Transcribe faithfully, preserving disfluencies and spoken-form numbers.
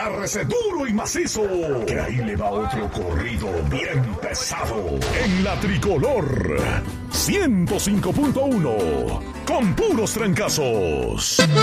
agárrese duro y macizo, que ahí le va otro corrido bien pesado. En la Tricolor ciento cinco punto uno, con puros trancazos.